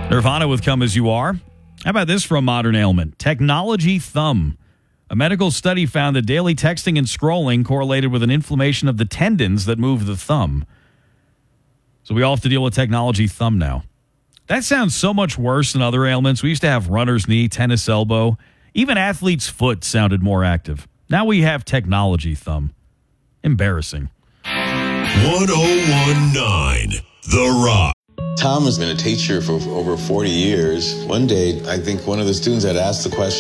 Nirvana with Come As You Are. How about this from Modern Ailment? Technology thumb. A medical study found that daily texting and scrolling correlated with an inflammation of the tendons that move the thumb. So we all have to deal with technology thumb now. That sounds so much worse than other ailments. We used to have runner's knee, tennis elbow. Even athlete's foot sounded more active. Now we have technology thumb. Embarrassing. 1019 The Rock. Tom has been a teacher for over 40 years. One day, I think one of the students had asked the question,